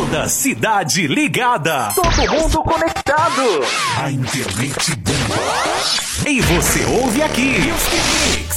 Toda cidade ligada. Todo mundo conectado. A internet bomba. E você ouve aqui. Music Mix.